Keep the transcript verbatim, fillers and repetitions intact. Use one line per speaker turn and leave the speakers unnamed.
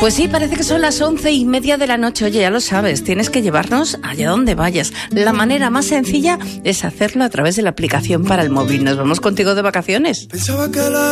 Pues sí, parece que son las once y media de la noche. Oye, ya lo sabes, tienes que llevarnos allá donde vayas. La manera más sencilla es hacerlo a través de la aplicación para el móvil. Nos vamos contigo de vacaciones. Pensaba que la